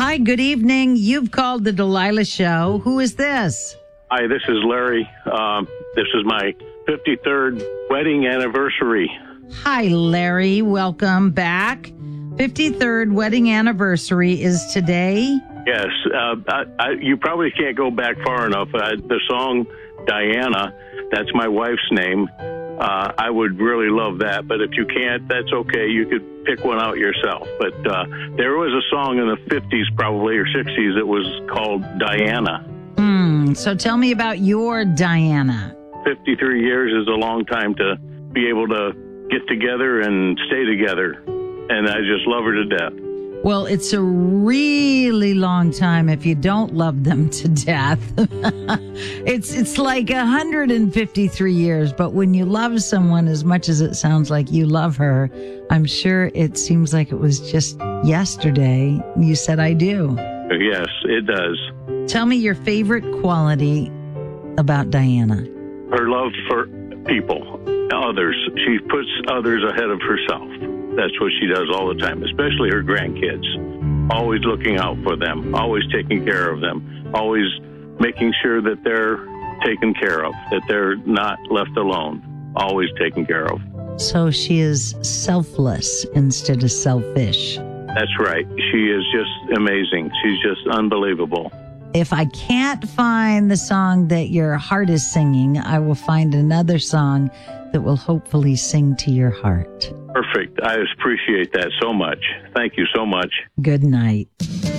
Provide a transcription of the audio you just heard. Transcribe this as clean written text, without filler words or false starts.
Hi, good evening. You've called the Delilah Show. Who is this? Hi, this is Larry. This is my 53rd wedding anniversary. Hi, Larry. Welcome back. 53rd wedding anniversary is today. Yes, you probably can't go back far enough. The song Diana, that's my wife's name. I would really love that, but if you can't, that's okay. You could pick one out yourself. But there was a song in the 50s probably or 60s that was called Diana. So tell me about your Diana. 53 years is a long time to be able to get together and stay together. And I just love her to death. Well, it's a really long time if you don't love them to death. It's like 153 years, but when you love someone as much as it sounds like you love her, I'm sure it seems like it was just yesterday you said I do. Yes, it does. Tell me your favorite quality about Diana. Her love for people, others. She puts others ahead of herself. That's what she does all the time, especially her grandkids. Always looking out for them, always taking care of them, always making sure that they're taken care of, that they're not left alone, always taken care of. So she is selfless instead of selfish. That's right. She is just amazing. She's just unbelievable. If I can't find the song that your heart is singing, I will find another song that will hopefully sing to your heart. Perfect. I appreciate that so much. Thank you so much. Good night.